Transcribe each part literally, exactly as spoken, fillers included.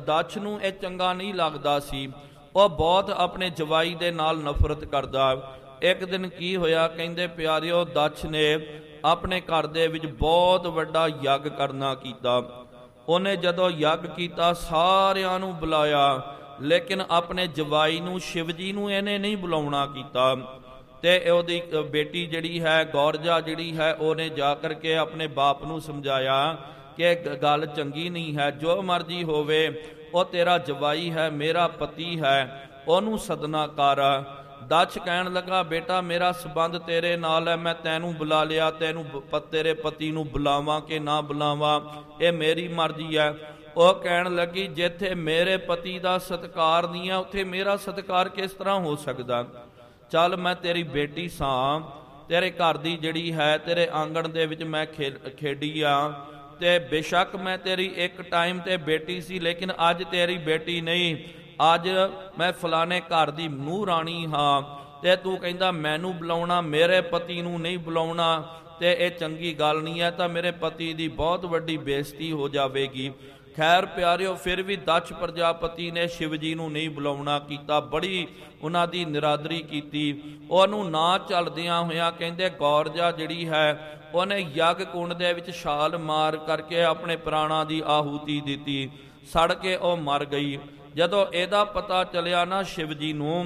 ਦਛ ਨੂੰ ਇਹ ਚੰਗਾ ਨਹੀਂ ਲੱਗਦਾ ਸੀ। ਉਹ ਬਹੁਤ ਆਪਣੇ ਜਵਾਈ ਦੇ ਨਾਲ ਨਫ਼ਰਤ ਕਰਦਾ। ਇੱਕ ਦਿਨ ਕੀ ਹੋਇਆ, ਕਹਿੰਦੇ ਪਿਆਰਿਓ, ਦਛ ਨੇ ਆਪਣੇ ਘਰ ਦੇ ਵਿੱਚ ਬਹੁਤ ਵੱਡਾ ਯੱਗ ਕਰਨਾ ਕੀਤਾ। ਉਹਨੇ ਜਦੋਂ ਯੱਗ ਕੀਤਾ ਸਾਰਿਆਂ ਨੂੰ ਬੁਲਾਇਆ, ਲੇਕਿਨ ਆਪਣੇ ਜਵਾਈ ਨੂੰ, ਸ਼ਿਵ ਜੀ ਨੂੰ ਇਹਨੇ ਨਹੀਂ ਬੁਲਾਉਣਾ ਕੀਤਾ। ਤੇ ਉਹਦੀ ਬੇਟੀ ਜਿਹੜੀ ਹੈ, ਗੌਰਜਾ ਜਿਹੜੀ ਹੈ, ਉਹਨੇ ਜਾ ਕਰਕੇ ਆਪਣੇ ਬਾਪ ਨੂੰ ਸਮਝਾਇਆ ਕਿ ਗੱਲ ਚੰਗੀ ਨਹੀਂ ਹੈ, ਜੋ ਮਰਜ਼ੀ ਹੋਵੇ ਉਹ ਤੇਰਾ ਜਵਾਈ ਹੈ, ਮੇਰਾ ਪਤੀ ਹੈ, ਉਹਨੂੰ ਸਦਨਾ ਕਰ। ਦਛ ਕਹਿਣ ਲੱਗਾ, ਬੇਟਾ ਮੇਰਾ ਸਬੰਧ ਤੇਰੇ ਨਾਲ ਹੈ, ਮੈਂ ਤੈਨੂੰ ਬੁਲਾ ਲਿਆ, ਤੈਨੂੰ ਤੇਰੇ ਪਤੀ ਨੂੰ ਬੁਲਾਵਾਂ ਕਿ ਨਾ ਬੁਲਾਵਾਂ ਇਹ ਮੇਰੀ ਮਰਜ਼ੀ ਹੈ। ਉਹ ਕਹਿਣ ਲੱਗੀ, ਜਿੱਥੇ ਮੇਰੇ ਪਤੀ ਦਾ ਸਤਿਕਾਰ ਨਹੀਂ ਹੈ ਉੱਥੇ ਮੇਰਾ ਸਤਿਕਾਰ ਕਿਸ ਤਰ੍ਹਾਂ ਹੋ ਸਕਦਾ। ਚੱਲ ਮੈਂ ਤੇਰੀ ਬੇਟੀ ਸਾਂ, ਤੇਰੇ ਘਰ ਦੀ ਜਿਹੜੀ ਹੈ, ਤੇਰੇ ਆਂਗਣ ਦੇ ਵਿੱਚ ਮੈਂ ਖੇ ਖੇਡੀ ਆ, ਤੇ ਬੇਸ਼ੱਕ ਮੈਂ ਤੇਰੀ ਇੱਕ ਟਾਈਮ ਤੇ ਬੇਟੀ ਸੀ, ਲੇਕਿਨ ਅੱਜ ਤੇਰੀ ਬੇਟੀ ਨਹੀਂ, ਅੱਜ ਮੈਂ ਫਲਾਣੇ ਘਰ ਦੀ ਨੂੰਹ ਰਾਣੀ ਹਾਂ, ਤੇ ਤੂੰ ਕਹਿੰਦਾ ਮੈਨੂੰ ਬੁਲਾਉਣਾ, ਮੇਰੇ ਪਤੀ ਨੂੰ ਨਹੀਂ ਬੁਲਾਉਣਾ, ਤੇ ਇਹ ਚੰਗੀ ਗੱਲ ਨਹੀਂ ਹੈ, ਤਾਂ ਮੇਰੇ ਪਤੀ ਦੀ ਬਹੁਤ ਵੱਡੀ ਬੇਇੱਜ਼ਤੀ ਹੋ ਜਾਵੇਗੀ। ਖੈਰ ਪਿਆਰਿਓ, ਫਿਰ ਵੀ ਦਛ ਪ੍ਰਜਾਪਤੀ ਨੇ ਸ਼ਿਵ ਜੀ ਨੂੰ ਨਹੀਂ ਬੁਲਾਉਣਾ ਕੀਤਾ, ਬੜੀ ਉਹਨਾਂ ਦੀ ਨਿਰਾਦਰੀ ਕੀਤੀ। ਉਹਨੂੰ ਨਾ ਚੱਲਦਿਆਂ ਹੋਇਆਂ ਕਹਿੰਦੇ ਗੌਰਜਾ ਜਿਹੜੀ ਹੈ, ਉਹਨੇ ਯੱਗ ਕੁੰਡ ਦੇ ਵਿੱਚ ਛਾਲ ਮਾਰ ਕਰਕੇ ਆਪਣੇ ਪ੍ਰਾਣਾਂ ਦੀ ਆਹੂਤੀ ਦਿੱਤੀ, ਸੜ ਕੇ ਉਹ ਮਰ ਗਈ। ਜਦੋਂ ਇਹਦਾ ਪਤਾ ਚੱਲਿਆ ਨਾ ਸ਼ਿਵ ਜੀ ਨੂੰ,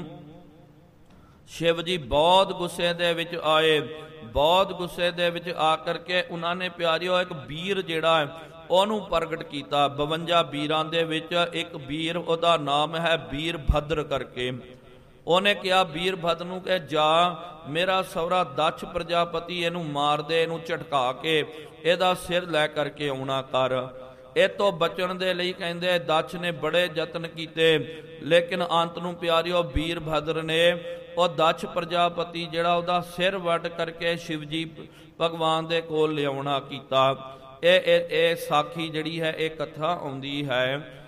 ਸ਼ਿਵ ਜੀ ਬਹੁਤ ਗੁੱਸੇ ਦੇ ਵਿੱਚ ਆਏ। ਬਹੁਤ ਗੁੱਸੇ ਦੇ ਵਿੱਚ ਆ ਕਰਕੇ ਉਹਨਾਂ ਨੇ ਪਿਆਰਿਓ ਇੱਕ ਵੀਰ ਜਿਹੜਾ ਹੈ ਉਹਨੂੰ ਪ੍ਰਗਟ ਕੀਤਾ। ਬਵੰਜਾ ਵੀਰਾਂ ਦੇ ਵਿੱਚ ਇੱਕ ਵੀਰ, ਉਹਦਾ ਨਾਮ ਹੈ ਵੀਰਭਦਰ ਕਰਕੇ। ਉਹਨੇ ਕਿਹਾ ਵੀਰਭਦਰ ਨੂੰ ਕਿ ਜਾ ਮੇਰਾ ਸਹੁਰਾ ਦਛ ਪ੍ਰਜਾਪਤੀ ਇਹਨੂੰ ਮਾਰ ਦੇ, ਇਹਨੂੰ ਝਟਕਾ ਕੇ ਇਹਦਾ ਸਿਰ ਲੈ ਕਰਕੇ ਆਉਣਾ ਕਰ। ਇਹ ਤੋਂ ਬਚਣ ਦੇ ਲਈ ਕਹਿੰਦੇ ਦਛ ਨੇ ਬੜੇ ਯਤਨ ਕੀਤੇ, ਲੇਕਿਨ ਅੰਤ ਨੂੰ ਪਿਆਰਿਓ ਵੀਰਭਦਰ ਨੇ ਉਹ ਦਛ ਪ੍ਰਜਾਪਤੀ ਜਿਹੜਾ ਉਹਦਾ ਸਿਰ ਵੱਢ ਕਰਕੇ ਸ਼ਿਵ ਜੀ ਭਗਵਾਨ ਦੇ ਕੋਲ ਲਿਆਉਣਾ ਕੀਤਾ। ਇਹ ਇਹ ਸਾਖੀ ਜਿਹੜੀ ਹੈ, ਇਹ ਕਥਾ ਆਉਂਦੀ ਹੈ